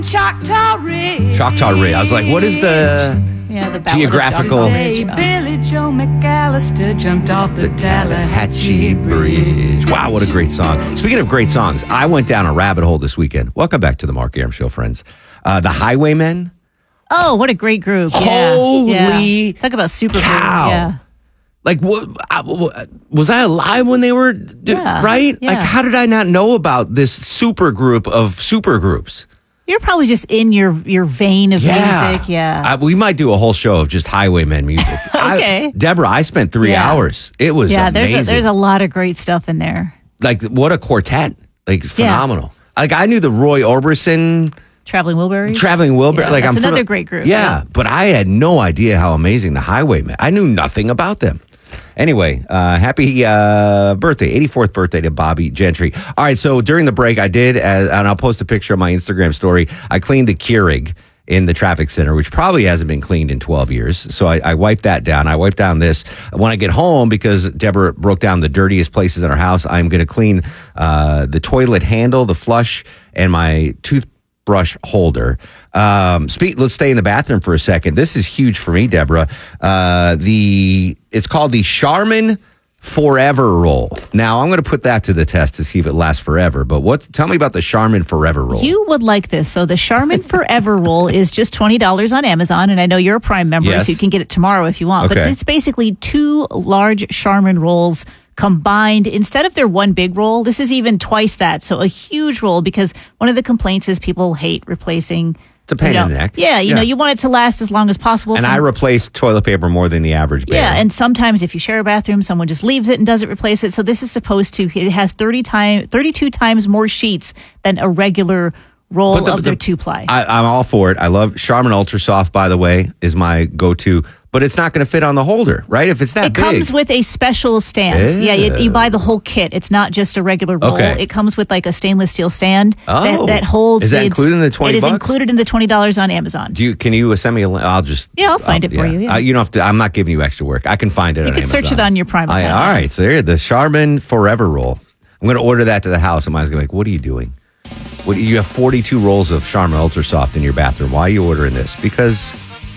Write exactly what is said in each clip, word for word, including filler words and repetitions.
Choctaw Ridge. Choctaw Ridge. I was like, what is the yeah, the Ballad geographical? Of Ridge, Hey, Billy Joe McAllister jumped off the, The Tallahatchie Bridge. Wow, what a great song. Speaking of great songs, I went down a rabbit hole this weekend. Welcome back to the Mark Arum Show, friends. Uh, the Highwaymen. Oh, what a great group. Yeah. Holy yeah. Talk about super cow. group. Yeah. Like, what, I, was I alive when they were, Yeah, right? yeah. Like, how did I not know about this super group of super groups? You're probably just in your, your vein of music. Yeah. I, we might do a whole show of just Highwaymen music. Okay. I, Deborah, I spent three Yeah. hours. It was yeah, amazing. there's a, there's a lot of great stuff in there. Like, what a quartet. Like, phenomenal. Like, I knew the Roy Orbison... Traveling Wilburys. Traveling Wilbur. Yeah, like that's I'm another fam- great group. Yeah, Yeah. but I had no idea how amazing the Highwaymen. I knew nothing about them. Anyway, uh, happy uh, birthday, eighty-fourth birthday to Bobby Gentry. All right, so during the break, I did, uh, and I'll post a picture on my Instagram story. I cleaned the Keurig in the traffic center, which probably hasn't been cleaned in twelve years. So I, I wiped that down. I wiped down this. When I get home, because Deborah broke down the dirtiest places in our house, I'm going to clean uh, the toilet handle, the flush, and my toothbrush holder. Um, speak. Let's stay in the bathroom for a second. This is huge for me, Deborah. Uh, the it's called the Charmin Forever Roll. Now I'm going to put that to the test to see if it lasts forever. But what? Tell me about the Charmin Forever Roll. You would like this. So the Charmin Forever Roll is just twenty dollars on Amazon, and I know you're a Prime member, Yes. so you can get it tomorrow if you want. But Okay. it's basically two large Charmin rolls combined. Instead of their one big roll, this is even twice that. So a huge roll, because one of the complaints is people hate replacing. It's a pain you know, in the neck. Yeah, you Yeah. know, you want it to last as long as possible. And Some- I replace toilet paper more than the average bear. Yeah, and sometimes if you share a bathroom, someone just leaves it and doesn't replace it. So this is supposed to, it has thirty time, thirty-two times more sheets than a regular roll But the- of their the- two-ply. I, I'm all for it. I love Charmin Ultra Soft, by the way, is my go-to. But it's not going to fit on the holder, right? If it's that It big. comes with a special stand. Yeah, you, you buy the whole kit. It's not just a regular roll. Okay. It comes with like a stainless steel stand Oh. that, that holds. Is that the- included in the twenty It is bucks? included in the twenty dollars on Amazon. Do you, can you send me a link? I'll just... Yeah, I'll find it for you, yeah. Uh, you don't have to... I'm not giving you extra work. I can find it You on can Amazon. search it on your Prime I, account. all right, so there, the Charmin Forever Roll. I'm going to order that to the house, and mine's going to be like, what are you doing? What, you have forty-two rolls of Charmin Ultra Soft in your bathroom. Why are you ordering this? Because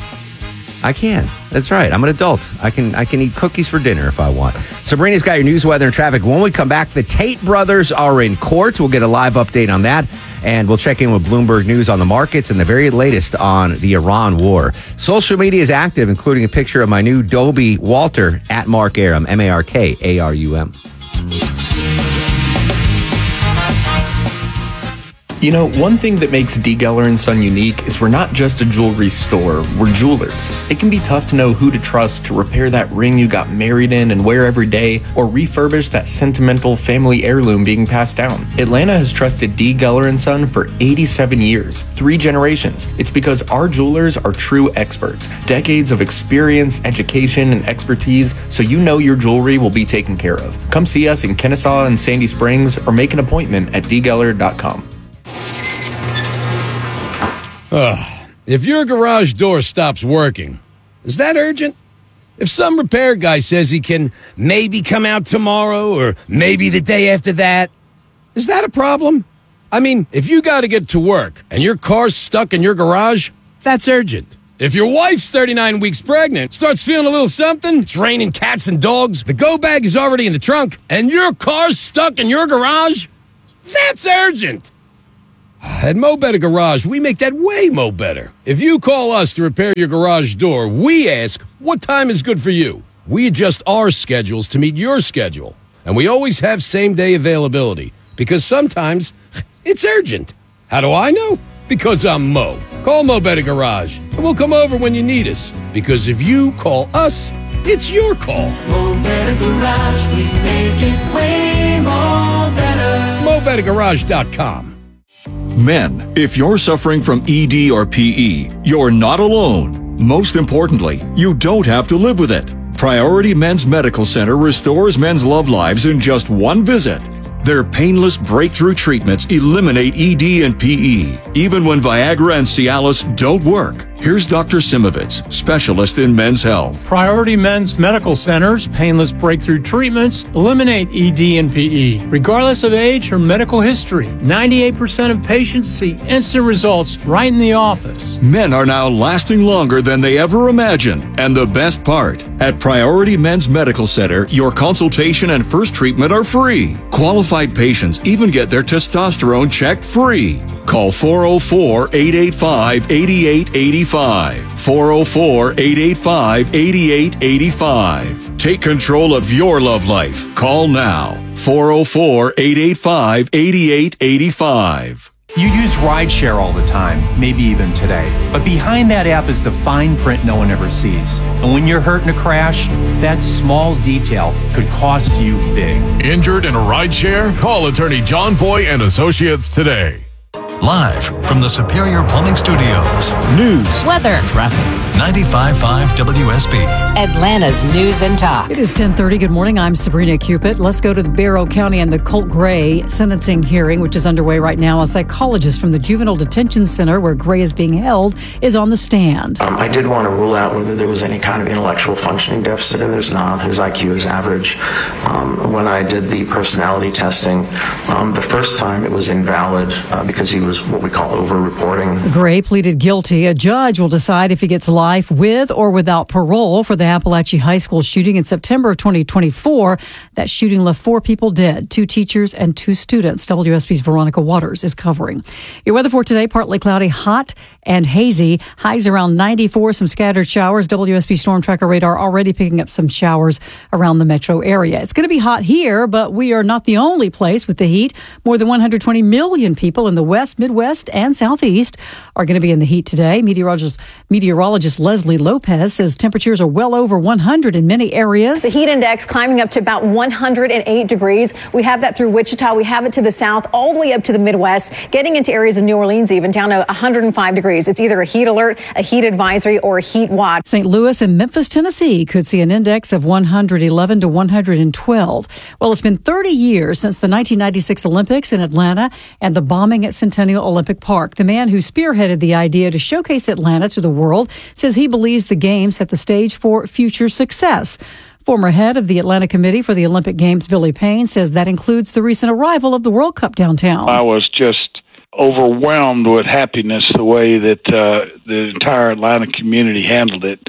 I can. That's right. I'm an adult. I can I can eat cookies for dinner if I want. Sabrina's got your news, weather, and traffic. When we come back, the Tate brothers are in court. We'll get a live update on that. And we'll check in with Bloomberg News on the markets and the very latest on the Iran war. Social media is active, including a picture of my new Dobie Walter at Mark Arum, M A R K A R U M. You know, one thing that makes D. Geller and Son unique is we're not just a jewelry store, we're jewelers. It can be tough to know who to trust to repair that ring you got married in and wear every day, or refurbish that sentimental family heirloom being passed down. Atlanta has trusted D. Geller and Son for eighty-seven years, three generations. It's because our jewelers are true experts, decades of experience, education, and expertise, so you know your jewelry will be taken care of. Come see us in Kennesaw and Sandy Springs, or make an appointment at d geller dot com. Ugh. If your garage door stops working, is that urgent? If some repair guy says he can maybe come out tomorrow or maybe the day after that, is that a problem? I mean, if you got to get to work and your car's stuck in your garage, that's urgent. If your wife's thirty-nine weeks pregnant, starts feeling a little something, it's raining cats and dogs, the go bag is already in the trunk, and your car's stuck in your garage, that's urgent. At Mo Better Garage, we make that way mo better. If you call us to repair your garage door, we ask, what time is good for you? We adjust our schedules to meet your schedule. And we always have same-day availability, because sometimes it's urgent. How do I know? Because I'm Mo. Call Mo Better Garage, and we'll come over when you need us. Because if you call us, it's your call. Mo Better Garage, we make it way more better. Mo Better Garage dot com. Men, if you're suffering from E D or P E, you're not alone. Most importantly, you don't have to live with it. Priority Men's Medical Center restores men's love lives in just one visit. Their painless breakthrough treatments eliminate E D and P E, even when Viagra and Cialis don't work. Here's Doctor Simovitz, specialist in men's health. Priority Men's Medical Center's painless breakthrough treatments eliminate E D and P E, regardless of age or medical history. ninety-eight percent of patients see instant results right in the office. Men are now lasting longer than they ever imagined. And the best part, at Priority Men's Medical Center, your consultation and first treatment are free. Qualified patients even get their testosterone checked free. Call four oh four, eight eight five, eight eight eight five. four oh four, eight eight five, eight eight eight five. Take control of your love life. Call now. four oh four, eight eight five, eight eight eight five. You use rideshare all the time, maybe even today. But behind that app is the fine print no one ever sees. And when you're hurt in a crash, that small detail could cost you big. Injured in a rideshare? Call attorney John Foy and Associates today. Live from the Superior Plumbing Studios. News, weather, traffic. ninety-five point five W S B. Atlanta's News and Talk. It is ten thirty. Good morning. I'm Sabrina Cupid. Let's go to the Barrow County and the Colt Gray sentencing hearing, which is underway right now. A psychologist from the Juvenile Detention Center, where Gray is being held, is on the stand. Um, I did want to rule out whether there was any kind of intellectual functioning deficit, and there's not. His I Q is average. Um, when I did the personality testing, um, the first time it was invalid uh, because he was what we call over-reporting. Gray pleaded guilty. A judge will decide if he gets life with or without parole for the Appalachia High School shooting in September of twenty twenty-four. That shooting left four people dead, two teachers and two students. W S B's Veronica Waters is covering. Your weather for today, partly cloudy, hot and hazy. Highs around ninety-four, some scattered showers. W S B Storm Tracker radar already picking up some showers around the metro area. It's going to be hot here, but we are not the only place with the heat. More than one hundred twenty million people in the west, Midwest, and Southeast are going to be in the heat today. Meteorologist, meteorologist Leslie Lopez says temperatures are well over one hundred in many areas. The heat index climbing up to about one hundred eight degrees. We have that through Wichita. We have it to the south, all the way up to the Midwest, getting into areas of New Orleans even, down to one hundred five degrees. It's either a heat alert, a heat advisory, or a heat watch. Saint Louis and Memphis, Tennessee could see an index of one hundred eleven to one hundred twelve. Well, it's been thirty years since the nineteen ninety-six Olympics in Atlanta and the bombing at Centennial Olympic Park. The man who spearheaded the idea to showcase Atlanta to the world says he believes the games set the stage for future success. Former head of the Atlanta Committee for the Olympic Games, Billy Payne, says that includes the recent arrival of the World Cup downtown. I was just overwhelmed with happiness the way that uh, the entire Atlanta community handled it,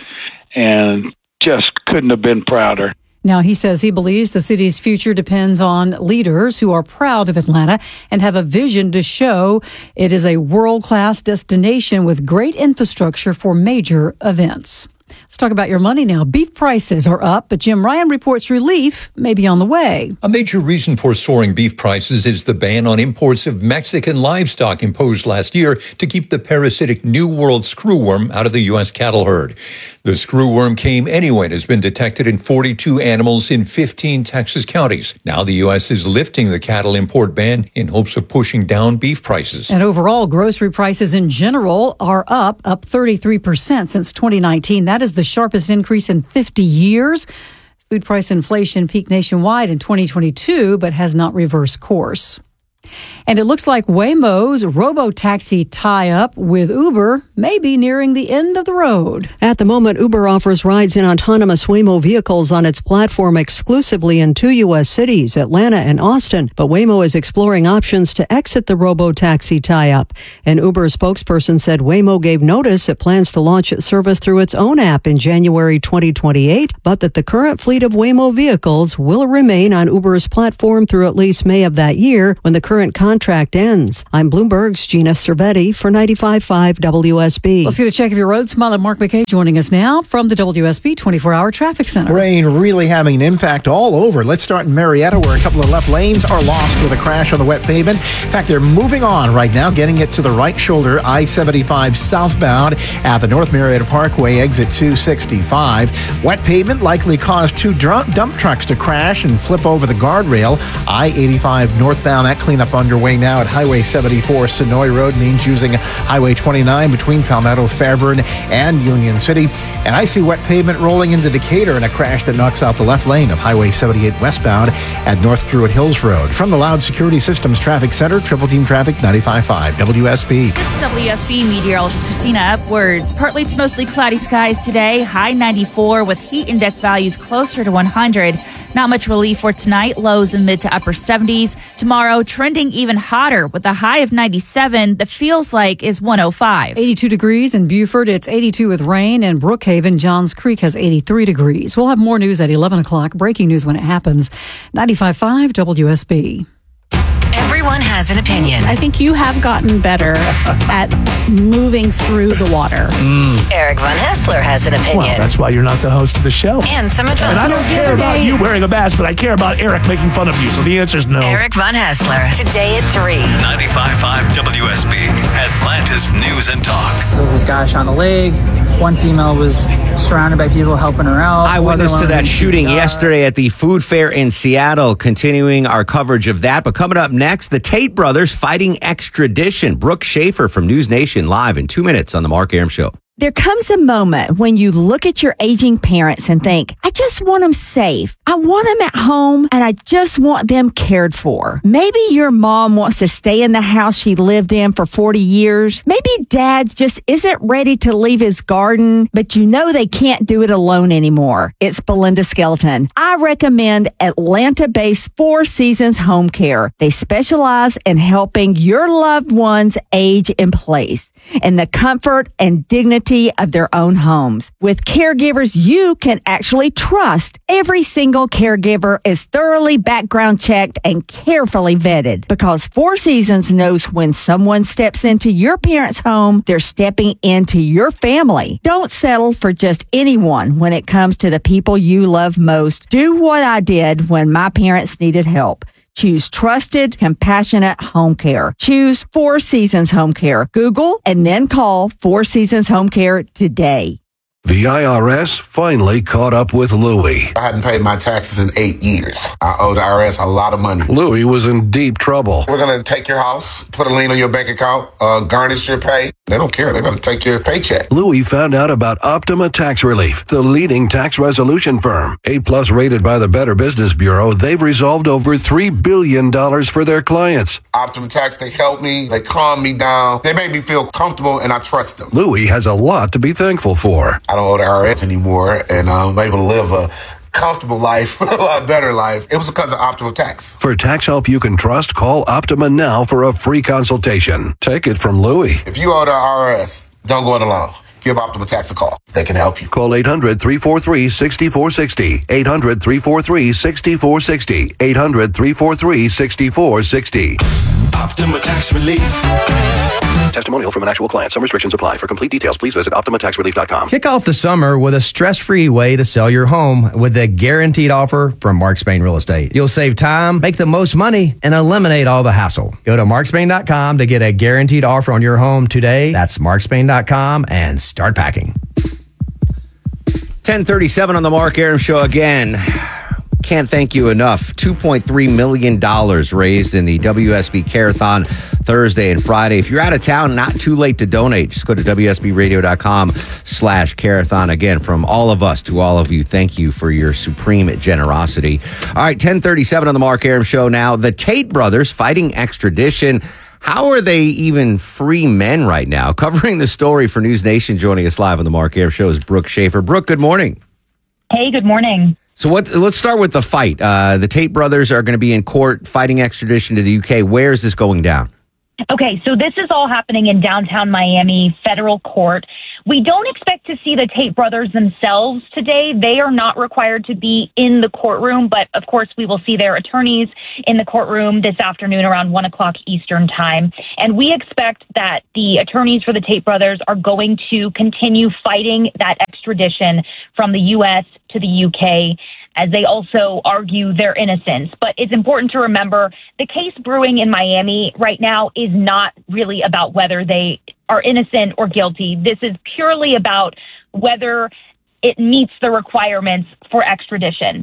and just couldn't have been prouder. Now, he says he believes the city's future depends on leaders who are proud of Atlanta and have a vision to show it is a world-class destination with great infrastructure for major events. Let's talk about your money now. Beef prices are up, but Jim Ryan reports relief may be on the way. A major reason for soaring beef prices is the ban on imports of Mexican livestock imposed last year to keep the parasitic New World screwworm out of the U S cattle herd. The screwworm came anyway and has been detected in forty-two animals in fifteen Texas counties. Now the U S is lifting the cattle import ban in hopes of pushing down beef prices. And overall, grocery prices in general are up, up thirty-three percent since twenty nineteen. That is the sharpest increase in fifty years. Food price inflation peaked nationwide in twenty twenty-two, but has not reversed course. And it looks like Waymo's robo-taxi tie-up with Uber may be nearing the end of the road. At the moment, Uber offers rides in autonomous Waymo vehicles on its platform exclusively in two U S cities, Atlanta and Austin. But Waymo is exploring options to exit the robo-taxi tie-up. An Uber spokesperson said Waymo gave notice it plans to launch its service through its own app in January twenty twenty-eight, but that the current fleet of Waymo vehicles will remain on Uber's platform through at least May of that year when the current contract ends. I'm Bloomberg's Gina Cervetti for ninety-five point five W S B. Let's get a check of your road. Smile and Mark McKay joining us now from the W S B twenty-four hour Traffic Center. Rain really having an impact all over. Let's start in Marietta, where a couple of left lanes are lost with a crash on the wet pavement. In fact, they're moving on right now, getting it to the right shoulder, I seventy-five southbound at the North Marietta Parkway, exit two sixty-five. Wet pavement likely caused two dump trucks to crash and flip over the guardrail. I eighty-five northbound, that cleanup cleanup underway now at Highway seventy-four. Sonoy Road means using Highway twenty-nine between Palmetto, Fairburn, and Union City. And I see wet pavement rolling into Decatur in a crash that knocks out the left lane of Highway seventy-eight westbound at North Druid Hills Road. From the Loud Security Systems Traffic Center, Triple Team Traffic ninety-five point five W S B. This is W S B meteorologist Christina Upwards. Partly to mostly cloudy skies today. High ninety-four with heat index values closer to one hundred. Not much relief for tonight. Lows in mid to upper seventies. Tomorrow, trending even hotter with a high of ninety-seven. The feels like is one oh five. eighty-two degrees in Beaufort. It's eighty-two with rain. And Brookhaven, Johns Creek has eighty-three degrees. We'll have more news at eleven o'clock. Breaking news when it happens. ninety-five point five W S B. Everyone has an opinion. I think you have gotten better at moving through the water. Mm. Eric Von Hessler has an opinion. Well, that's why you're not the host of the show. And some advice. And I don't care about you wearing a mask, but I care about Eric making fun of you. So the answer is no. Eric Von Hessler, today at three. ninety-five point five W S B, Atlanta's News and Talk. There was a guy shot in the leg. One female was surrounded by people helping her out. Eyewitness to that shooting yesterday at the food fair in Seattle, continuing our coverage of that. But coming up next, the Tate brothers fighting extradition. Brooke Schaefer from News Nation live in two minutes on the Mark Arum Show. There comes a moment when you look at your aging parents and think, I just want them safe. I want them at home and I just want them cared for. Maybe your mom wants to stay in the house she lived in for forty years. Maybe dad just isn't ready to leave his garden, but you know they can't do it alone anymore. It's Belinda Skelton. I recommend Atlanta-based Four Seasons Home Care. They specialize in helping your loved ones age in place in the comfort and dignity of their own homes. With caregivers you can actually trust, every single caregiver is thoroughly background checked and carefully vetted because Four Seasons knows when someone steps into your parents' home, they're stepping into your family. Don't settle for just anyone when it comes to the people you love most. Do what I did when my parents needed help. Choose trusted, compassionate home care. Choose Four Seasons Home Care. Google and then call Four Seasons Home Care today. The I R S finally caught up with Louie. I hadn't paid my taxes in eight years. I owe the I R S a lot of money. Louie was in deep trouble. We're going to take your house, put a lien on your bank account, uh, garnish your pay. They don't care. They're going to take your paycheck. Louie found out about Optima Tax Relief, the leading tax resolution firm. A-plus rated by the Better Business Bureau, they've resolved over three billion dollars for their clients. Optima Tax, they help me. They calm me down. They make me feel comfortable, and I trust them. Louie has a lot to be thankful for. I don't owe the I R S anymore, and I'm able to live a comfortable life, a lot better life. It was because of Optima Tax. For tax help you can trust, call Optima now for a free consultation. Take it from Louie. If you owe the I R S, don't go it alone. Give Optima Tax a call. They can help you. Call eight hundred, three four three, six four six zero. eight hundred, three four three, six four six zero. eight hundred, three four three, six four six zero. Optima Tax Relief. Testimonial from an actual client. Some restrictions apply. For complete details, please visit optima tax relief dot com. Kick off the summer with a stress-free way to sell your home with the guaranteed offer from Mark Spain Real Estate. You'll save time, make the most money, and eliminate all the hassle. Go to mark spain dot com to get a guaranteed offer on your home today. That's mark spain dot com and start packing. ten thirty-seven on the Mark Arum Show again. Can't thank you enough. two point three million dollars raised in the W S B Care-a-thon Thursday and Friday. If you're out of town, not too late to donate. Just go to W S B radio dot com slash care-a-thon. Again, from all of us to all of you, thank you for your supreme generosity. All right, ten thirty-seven on the Mark Arum Show now. The Tate brothers fighting extradition. How are they even free men right now? Covering the story for News Nation, joining us live on the Mark Arum Show is Brooke Schaefer. Brooke, good morning. Hey, good morning. So what? Let's start with the fight. Uh, the Tate brothers are going to be in court fighting extradition to the U K. Where is this going down? Okay, so this is all happening in downtown Miami federal court. We don't expect to see the Tate brothers themselves today. They are not required to be in the courtroom, but of course we will see their attorneys in the courtroom this afternoon around one o'clock Eastern time. And we expect that the attorneys for the Tate brothers are going to continue fighting that extradition from the U S to the U K, as they also argue their innocence. But it's important to remember the case brewing in Miami right now is not really about whether they are innocent or guilty. This is purely about whether it meets the requirements for extradition.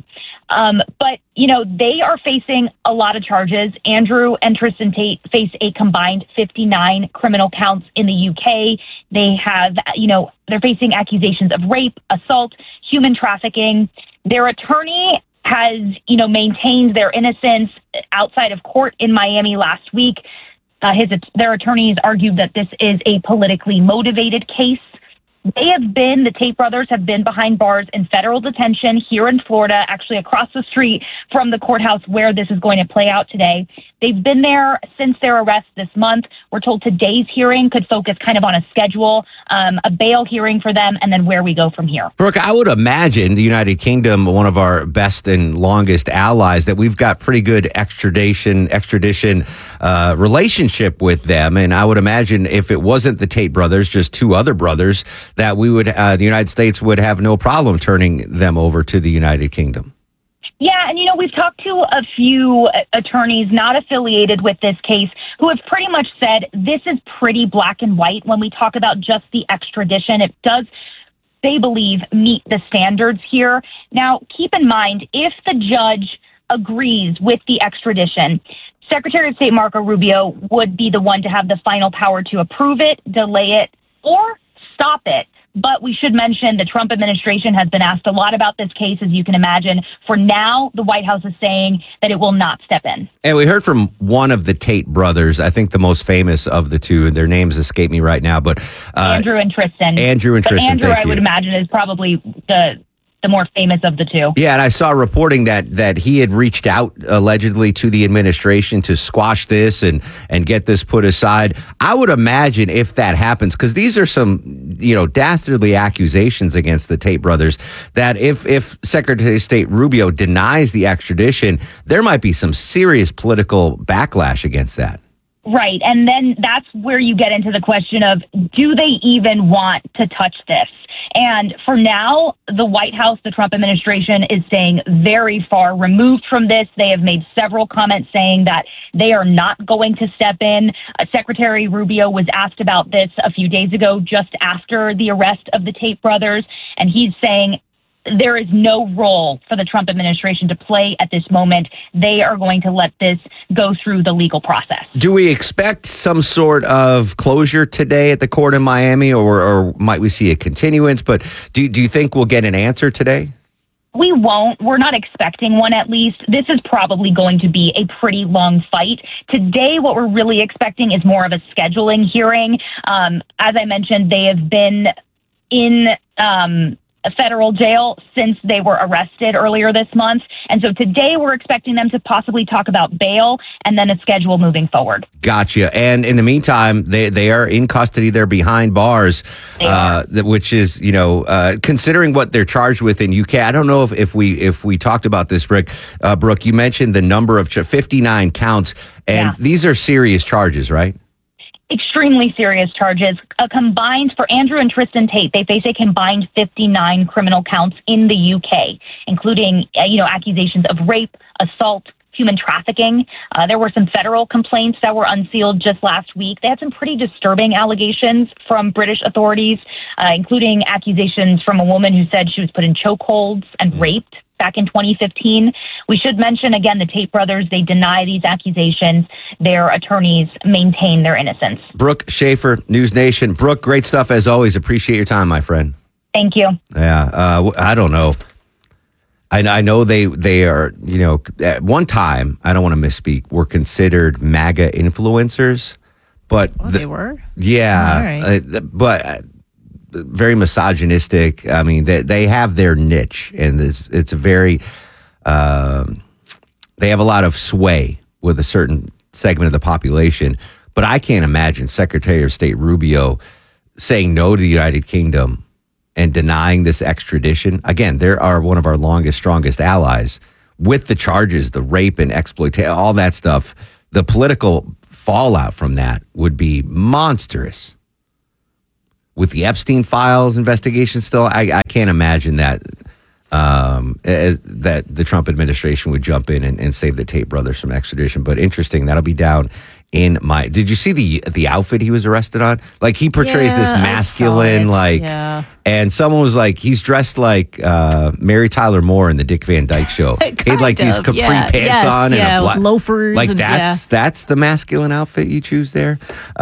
Um, but, you know, they are facing a lot of charges. Andrew and Tristan Tate face a combined fifty-nine criminal counts in the U K. They have, you know, they're facing accusations of rape, assault, human trafficking. Their attorney has, you know, maintained their innocence outside of court in Miami last week. Uh, his, their attorneys argued that this is a politically motivated case. They have been, the Tate brothers have been behind bars in federal detention here in Florida, actually across the street from the courthouse where this is going to play out today. They've been there since their arrest this month. We're told today's hearing could focus kind of on a schedule, um, a bail hearing for them, and then where we go from here. Brooke, I would imagine the United Kingdom, one of our best and longest allies, that we've got pretty good extradition, extradition uh, relationship with them. And I would imagine if it wasn't the Tate brothers, just two other brothers, that we would, uh, the United States would have no problem turning them over to the United Kingdom. Yeah, and you know, we've talked to a few attorneys not affiliated with this case who have pretty much said this is pretty black and white when we talk about just the extradition. It does, they believe, meet the standards here. Now, keep in mind, if the judge agrees with the extradition, Secretary of State Marco Rubio would be the one to have the final power to approve it, delay it, or stop it. But we should mention the Trump administration has been asked a lot about this case, as you can imagine. For now, the White House is saying that it will not step in. And we heard from one of the Tate brothers, I think the most famous of the two, and their names escape me right now, but uh, Andrew and Tristan. Andrew and but Tristan. Andrew, thank I you. would imagine, is probably the the more famous of the two. Yeah, and I saw reporting that that he had reached out allegedly to the administration to squash this and and get this put aside. I would imagine if that happens, because these are some, you know, dastardly accusations against the Tate brothers, that if if Secretary of State Rubio denies the extradition, there might be some serious political backlash against that. Right. And then that's where you get into the question of, do they even want to touch this? And for now, the White House, the Trump administration, is staying very far removed from this. They have made several comments saying that they are not going to step in. Uh, Secretary Rubio was asked about this a few days ago, just after the arrest of the Tate brothers, and he's saying there is no role for the Trump administration to play at this moment. They are going to let this go through the legal process. Do we expect some sort of closure today at the court in Miami, or, or might we see a continuance? But do, do you think we'll get an answer today? We won't. We're not expecting one, at least. This is probably going to be a pretty long fight. Today, what we're really expecting is more of a scheduling hearing. Um, as I mentioned, they have been in um a federal jail since they were arrested earlier this month. And so today we're expecting them to possibly talk about bail and then a schedule moving forward. Gotcha. And in the meantime, they, they are in custody. They're behind bars, uh, which is, you know, uh, considering what they're charged with in U K. I don't know if, if we if we talked about this, Brooke. Uh, Brooke, you mentioned the number of ch- fifty-nine counts, and Yeah. these are serious charges, right? Extremely serious charges. A combined, for Andrew and Tristan Tate, they face a combined fifty-nine criminal counts in the U K, including, uh, you know, accusations of rape, assault, human trafficking. Uh, there were some federal complaints that were unsealed just last week. They had some pretty disturbing allegations from British authorities, uh, including accusations from a woman who said she was put in chokeholds and raped back in twenty fifteen. We should mention, again, the Tate brothers, they deny these accusations. Their attorneys maintain their innocence. Brooke Schaefer, News Nation. Brooke, great stuff as always. Appreciate your time, my friend. Thank you. Yeah, uh, I don't know. I, I know they, they are, you know, at one time, I don't want to misspeak, were considered MAGA influencers, but Oh, the- they were? Yeah, All right. uh, but uh, very misogynistic. I mean, they they have their niche, and it's, it's a very, um, they have a lot of sway with a certain segment of the population. But I can't imagine Secretary of State Rubio saying no to the United Kingdom and denying this extradition. Again, they are one of our longest, strongest allies. With the charges, the rape and exploitation, all that stuff, the political fallout from that would be monstrous. With the Epstein files investigation still, I, I can't imagine that um, uh, that the Trump administration would jump in and, and save the Tate brothers from extradition. But interesting, that'll be down in my. Did you see the the outfit he was arrested on? Like he portrays Yeah, this I saw masculine, it. like Yeah. And someone was like, he's dressed like uh, Mary Tyler Moore in the Dick Van Dyke Show. He had like these of, capri yeah. pants Yes, on yeah, and a black loafers. Like and, that's yeah. that's the masculine outfit you choose there.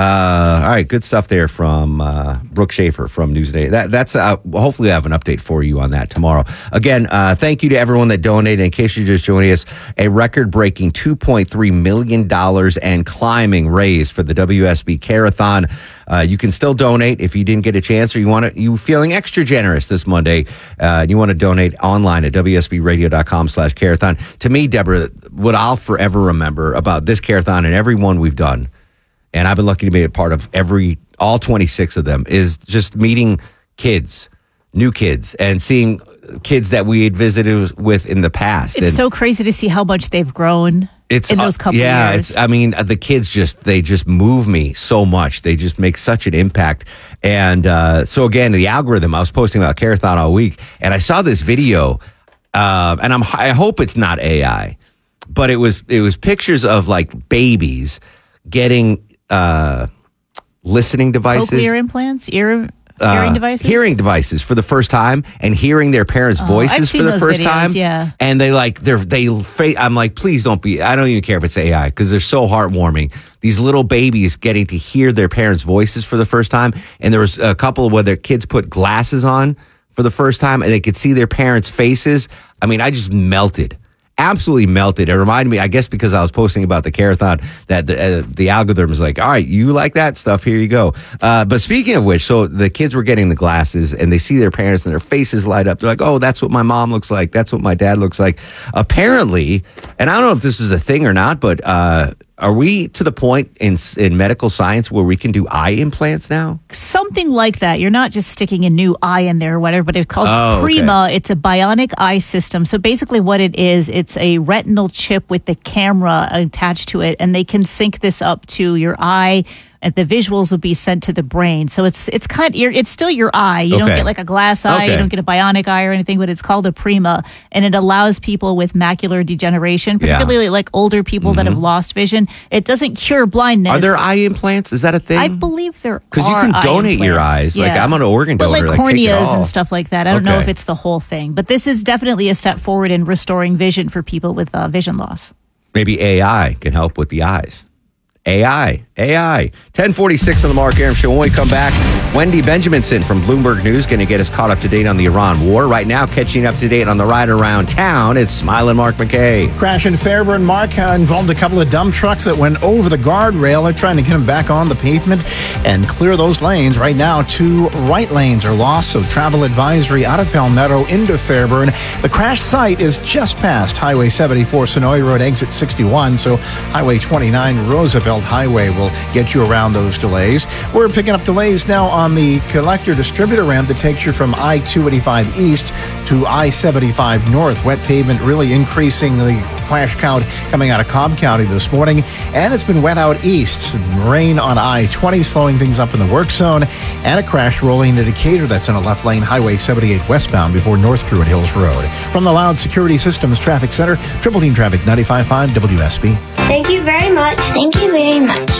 Uh, all right, good stuff there from uh, Brooke Schaefer from Newsday. That that's uh, hopefully I have an update for you on that tomorrow. Again, uh, thank you to everyone that donated. In case you're just joining us, a record-breaking two point three million dollars and climbing raised for the W S B Care-a-thon. Uh, you can still donate if you didn't get a chance or you want to, you feeling extra generous this Monday. Uh, you want to donate online at W S B radio dot com slash care-a-thon. To me, Deborah, what I'll forever remember about this care-a-thon and every one we've done, and I've been lucky to be a part of every, all twenty-six of them, is just meeting kids, new kids, and seeing kids that we had visited with in the past. It's and so crazy to see how much they've grown it's, in those uh, couple yeah, years. it's, I mean, the kids just, they just move me so much. They just make such an impact. And uh, so again, the algorithm, I was posting about Care-a-thon all week, and I saw this video, uh, and I'm, I hope it's not A I, but it was, it was pictures of like babies getting uh, listening devices. Cochlear implants, ear Uh, hearing devices. hearing devices for the first time and hearing their parents' Oh, voices I've seen for the those first videos, time. yeah. And they like, they're, they, fa- I'm like, please don't be, I don't even care if it's A I because they're so heartwarming. These little babies getting to hear their parents' voices for the first time. And there was a couple where their kids put glasses on for the first time and they could see their parents' faces. I mean, I just melted. Absolutely melted. It reminded me, I guess, because I was posting about the Care-a-thon, that the, uh, the algorithm was like, all right, you like that stuff? Here you go. Uh, but speaking of which, so the kids were getting the glasses and they see their parents and their faces light up. They're like, oh, that's what my mom looks like. That's what my dad looks like. Apparently, and I don't know if this is a thing or not, but uh, are we to the point in in medical science where we can do eye implants now? Something like that. You're not just sticking a new eye in there or whatever, but it's called Oh, okay. Prima. It's a bionic eye system. So basically what it is, it's a retinal chip with the camera attached to it, and they can sync this up to your eye, and the visuals will be sent to the brain. So it's it's kind you're, it's still your eye. You don't Okay. get like a glass eye, Okay. you don't get a bionic eye or anything, but it's called a Prima, and it allows people with macular degeneration, Yeah. particularly like older people that have Mhm. lost vision. It doesn't cure blindness. Are there eye implants? Is that a thing? I believe there are. Because you can eye donate your implants. eyes. Like, Yeah. I'm an organ But donor. like like, take it corneas all. and stuff like that. I don't know Okay. if it's the whole thing, but this is definitely a step forward in restoring vision for people with uh, vision loss. Maybe A I can help with the eyes. A I, A I. ten forty-six on the Mark Aram Show. When we come back, Wendy Benjaminson from Bloomberg News going to get us caught up to date on the Iran war. Right now, catching up to date on the ride around town, it's Smiling Mark McKay. Crash in Fairburn, Mark, uh, involved a couple of dump trucks that went over the guardrail. They're trying to get them back on the pavement and clear those lanes. Right now, two right lanes are lost, so travel advisory out of Palmetto into Fairburn. The crash site is just past Highway seventy-four, Sonoy Road, exit sixty-one, so Highway twenty-nine, Roosevelt Highway will get you around those delays. We're picking up delays now on the collector distributor ramp that takes you from I two eighty-five east to I seventy-five north. Wet pavement really increasing the crash count coming out of Cobb County this morning. And it's been wet out east. Rain on I twenty slowing things up in the work zone. And a crash rolling into Decatur that's in a left lane, Highway seventy-eight westbound before North Druid Hills Road. From the Loud Security Systems Traffic Center, Triple Team Traffic ninety-five point five W S B. Thank you very much. Thank you very much.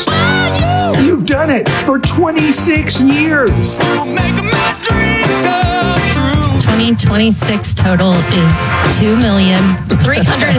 You've done it for twenty-six years. twenty twenty-six total is two million three hundred